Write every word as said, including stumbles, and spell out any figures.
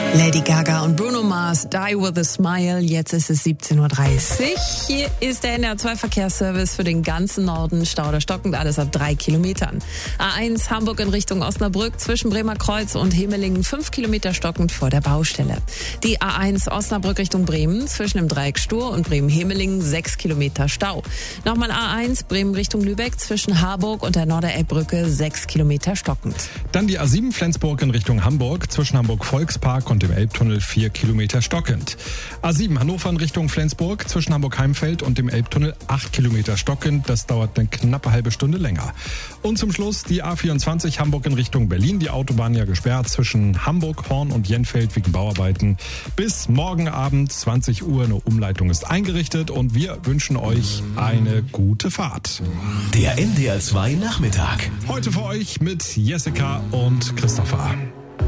Lady Gaga und Bruno Mars, Die With A Smile. Jetzt ist es siebzehn Uhr dreißig. Hier ist der N D R zwei Verkehrsservice für den ganzen Norden. Stau oder stockend, alles ab drei Kilometern. A eins Hamburg in Richtung Osnabrück zwischen Bremer Kreuz und Hemelingen fünf Kilometer stockend vor der Baustelle. Die A eins Osnabrück Richtung Bremen zwischen dem Dreieck Stur und Bremen-Hemelingen sechs Kilometer Stau. Nochmal A eins Bremen Richtung Lübeck zwischen Harburg und der Norderelbbrücke sechs Kilometer stockend. Dann die A sieben Flensburg in Richtung Hamburg zwischen Hamburg-Volkspark und dem Elbtunnel vier Kilometer stockend. A sieben Hannover in Richtung Flensburg zwischen Hamburg-Heimfeld und dem Elbtunnel acht Kilometer stockend. Das dauert eine knappe halbe Stunde länger. Und zum Schluss die A vierundzwanzig Hamburg in Richtung Berlin. Die Autobahn ja gesperrt zwischen Hamburg, Horn und Jenfeld wegen Bauarbeiten. Bis morgen Abend zwanzig Uhr. Eine Umleitung ist eingerichtet und wir wünschen euch eine gute Fahrt. Der N D R zwei Nachmittag. Heute für euch mit Jessica und Christopher.